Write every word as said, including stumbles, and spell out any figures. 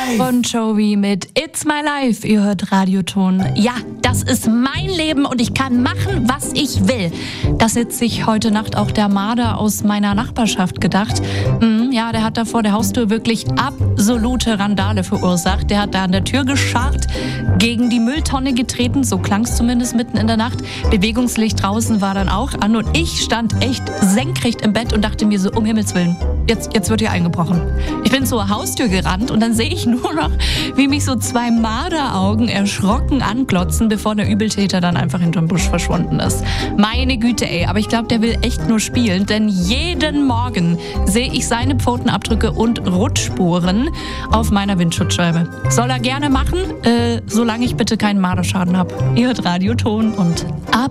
Bon Jovi mit It's My Life. Ihr hört Radioton. Ja, das ist mein Leben und ich kann machen, was ich will. Das hat sich heute Nacht auch der Marder aus meiner Nachbarschaft gedacht. Mhm, ja, der hat da vor der Haustür wirklich absolute Randale verursacht. Der hat da an der Tür gescharrt, gegen die Mülltonne getreten, so klang es zumindest mitten in der Nacht. Bewegungslicht draußen war dann auch an und ich stand echt senkrecht im Bett und dachte mir so, um Himmels Willen, jetzt, jetzt wird hier eingebrochen. Ich bin zur Haustür gerannt und dann sehe ich nur noch, wie mich so zwei Marderaugen erschrocken anglotzen, bevor der Übeltäter dann einfach hinterm Busch verschwunden ist. Meine Güte, ey, aber ich glaube, der will echt nur spielen, denn jeden Morgen sehe ich seine Pfotenabdrücke und Rutschspuren auf meiner Windschutzscheibe. Soll er gerne machen, äh, solange ich bitte keinen Marderschaden habe. Ihr hört Radioton und ab